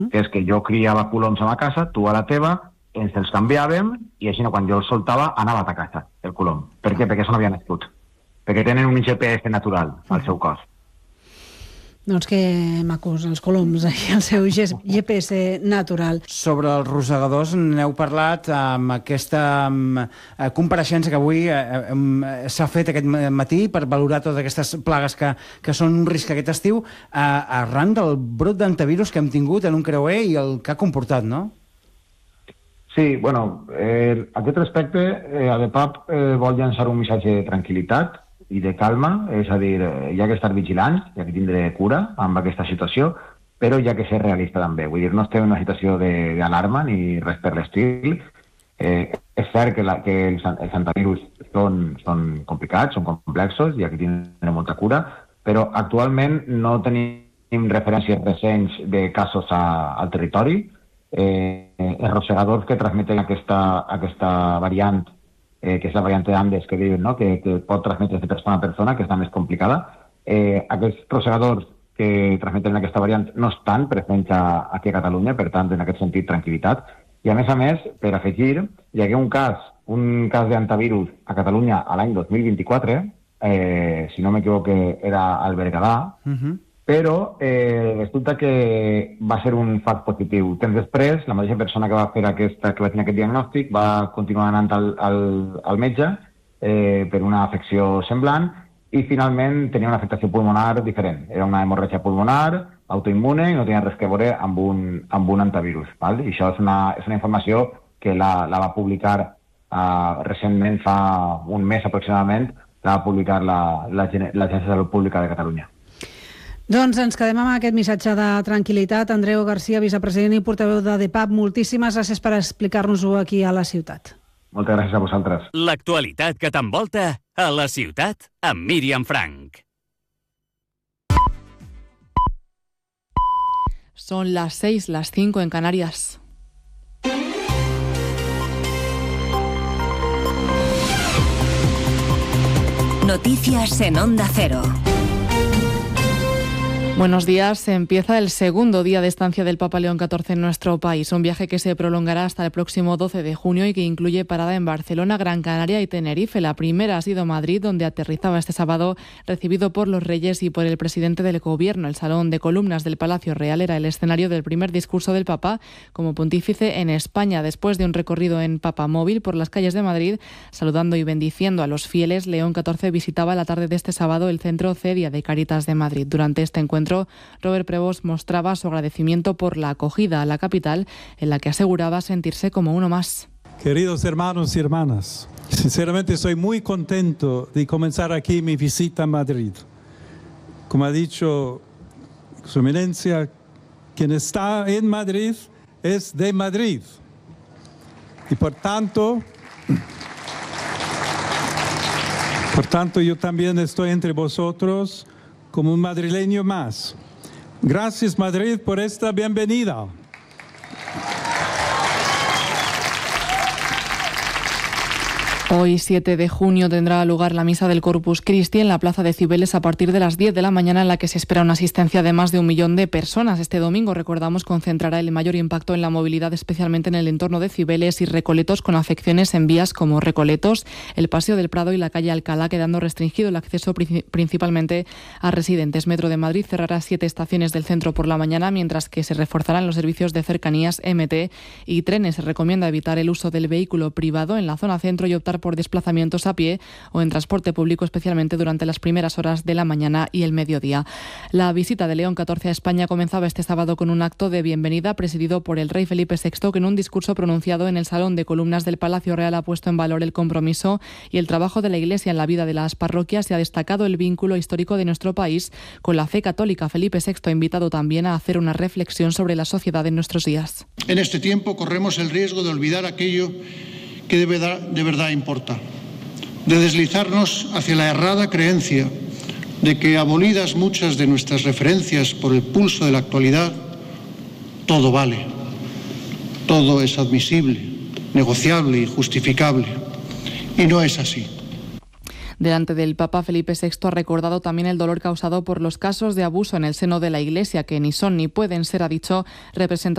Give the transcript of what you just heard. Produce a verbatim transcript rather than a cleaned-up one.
que és que jo criava coloms a ma casa, tu a la teva, ens els canviàvem i així quan jo els soltava anava a ta casa, el colom. Per què? Perquè això no havia nascut. Perquè tenen un G P S natural al seu cos. Doncs que macos, els coloms i el seu G P S natural. Sobre els rosegadors n'heu parlat amb aquesta amb, compareixença que avui eh, s'ha fet aquest matí per valorar totes aquestes plagues que, que són un risc aquest estiu, eh, arran del brot d'antivirus que hem tingut en un creuer i el que ha comportat, no? Sí, bueno, eh, a aquest respecte, eh, ADEPAP eh, vol llançar un missatge de tranquil·litat i de calma, és a dir, hi ha que estar vigilants, hi ha que tindre cura amb aquesta situació, però hi ha que ser realista també. Vull dir, no estem en una situació d'alarma ni res per l'estil. Eh, és cert que, la, que els, els antivirus són, són complicats, són complexos, hi ha que tindre molta cura, però actualment no tenim referències recents de casos a, al territori. Eh, els rosegadors que transmeten aquesta, aquesta variant Eh, que és la variant Andes que diuen, no? que, que pot transmetre de persona a persona, que és la més complicada. Eh, aquests rosegadors que transmeten aquesta variant no estan presents a, aquí a Catalunya, per tant, en aquest sentit, tranquil·litat. I a més a més, per afegir, hi hagué un cas, un cas d'antivirus a Catalunya a l'any dos mil vint-i-quatre, eh, si no m'equivoque era al Berguedà, uh-huh. però eh, resulta que va ser un fals positiu. Temps després, la mateixa persona que va fer aquesta, que va tenir aquest diagnòstic va continuar anant al, al, al metge eh, per una afecció semblant i finalment tenia una afectació pulmonar diferent. Era una hemorràgia pulmonar, autoimmune, i no tenia res que veure amb un, amb un antivirus. Val? I això és una, és una informació que la, la va publicar uh, recentment, fa un mes aproximadament, la va publicar l'Agència la, de Salut Pública de Catalunya. Doncs ens quedem amb aquest missatge de tranquil·litat. Andreu Garcia, vicepresident i portaveu d'ADEPAP, moltíssimes gràcies per explicar-nos-ho aquí a la ciutat. Moltes gràcies a vosaltres. L'actualitat que t'envolta a la ciutat amb Míriam Frank. Son las seis, las cinco en Canarias. Noticias en Onda Cero. Buenos días. Empieza el segundo día de estancia del Papa León catorce en nuestro país, un viaje que se prolongará hasta el próximo doce de junio y que incluye parada en Barcelona, Gran Canaria y Tenerife. La primera ha sido Madrid, donde aterrizaba este sábado, recibido por los reyes y por el presidente del Gobierno. El salón de columnas del Palacio Real era el escenario del primer discurso del Papa como pontífice en España. Después de un recorrido en papamóvil por las calles de Madrid, saludando y bendiciendo a los fieles, León catorce visitaba la tarde de este sábado el centro Cedia de Caritas de Madrid. Durante este encuentro, Robert Prevost mostraba su agradecimiento por la acogida a la capital, en la que aseguraba sentirse como uno más. Queridos hermanos y hermanas, sinceramente estoy muy contento de comenzar aquí mi visita a Madrid. Como ha dicho Su Eminencia, quien está en Madrid es de Madrid. Y por tanto, por tanto yo también estoy entre vosotros como un madrileño más. Gracias, Madrid, por esta bienvenida. Hoy, siete de junio, tendrá lugar la misa del Corpus Christi en la plaza de Cibeles a partir de las diez de la mañana, en la que se espera una asistencia de más de un millón de personas. Este domingo, recordamos, concentrará el mayor impacto en la movilidad, especialmente en el entorno de Cibeles y Recoletos, con afecciones en vías como Recoletos, el Paseo del Prado y la calle Alcalá, quedando restringido el acceso principalmente a residentes. Metro de Madrid cerrará siete estaciones del centro por la mañana, mientras que se reforzarán los servicios de cercanías, M T y trenes. Se recomienda evitar el uso del vehículo privado en la zona centro y optar por desplazamientos a pie o en transporte público, especialmente durante las primeras horas de la mañana y el mediodía. La visita de León catorce a España comenzaba este sábado con un acto de bienvenida presidido por el rey Felipe sexto, que en un discurso pronunciado en el Salón de Columnas del Palacio Real ha puesto en valor el compromiso y el trabajo de la Iglesia en la vida de las parroquias y ha destacado el vínculo histórico de nuestro país con la fe católica. Felipe sexto ha invitado también a hacer una reflexión sobre la sociedad en nuestros días. En este tiempo corremos el riesgo de olvidar aquello que de verdad, de verdad importa, de deslizarnos hacia la errada creencia de que, abolidas muchas de nuestras referencias por el pulso de la actualidad, todo vale, todo es admisible, negociable y justificable. Y no es así. Delante del Papa, Felipe sexto ha recordado también el dolor causado por los casos de abuso en el seno de la Iglesia, que ni son ni pueden ser, ha dicho, representados